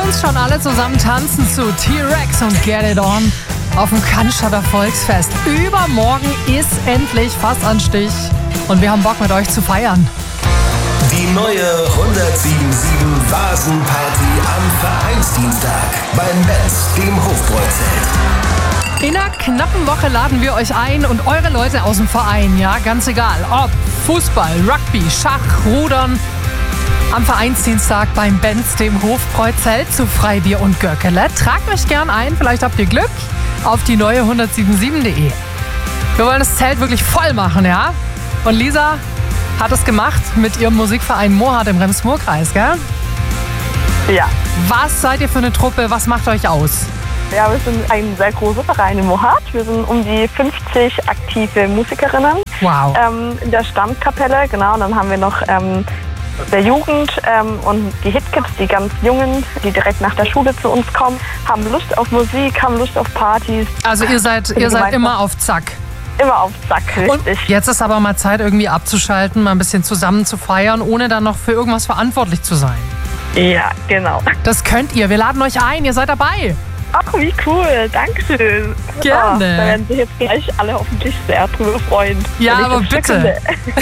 uns schon alle zusammen tanzen zu T-Rex und Get It On auf dem Cannstatter Volksfest. Übermorgen ist endlich fast Anstich und wir haben Bock mit euch zu feiern. Die neue 107.7 Vasenparty am Vereinsdienstag beim Benz, dem Hofbräuzelt. In einer knappen Woche laden wir euch ein und eure Leute aus dem Verein, ja, ganz egal, ob Fußball, Rugby, Schach, Rudern, am Vereinsdienstag beim Benz, dem Hofbräuzelt zu Freibier und Göckele. Tragt euch gern ein, vielleicht habt ihr Glück, auf die neue 107.7.de. Wir wollen das Zelt wirklich voll machen, ja? Und Lisa hat es gemacht mit ihrem Musikverein Mohart im Rems-Murr-Kreis, gell? Ja. Was seid ihr für eine Truppe? Was macht euch aus? Ja, wir sind ein sehr großer Verein in Mohart. Wir sind um die 50 aktive Musikerinnen. Wow. In der Stammkapelle, genau. Und dann haben wir noch der Jugend und die Hitkids, die ganz Jungen, die direkt nach der Schule zu uns kommen, haben Lust auf Musik, haben Lust auf Partys. Also ihr seid immer auf Zack. Immer auf Zack, richtig. Und jetzt ist aber mal Zeit, irgendwie abzuschalten, mal ein bisschen zusammen zu feiern, ohne dann noch für irgendwas verantwortlich zu sein. Ja, genau. Das könnt ihr. Wir laden euch ein. Ihr seid dabei. Ach, wie cool. Dankeschön. Gerne. Da werden sich jetzt gleich alle hoffentlich sehr drüber freuen. Ja, aber bitte.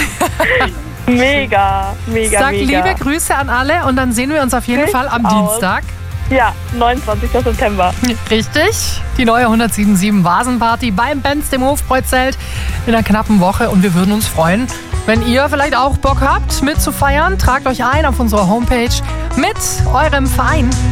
Mega, mega, Sag mega. liebe Grüße an alle und dann sehen wir uns auf jeden Fall am Dienstag. Ja, 29. September. Richtig. Die neue 107.7 Vasenparty beim Benz, dem Hofbräuzelt, in einer knappen Woche. Und wir würden uns freuen, wenn ihr vielleicht auch Bock habt, mitzufeiern. Tragt euch ein auf unserer Homepage mit eurem Verein.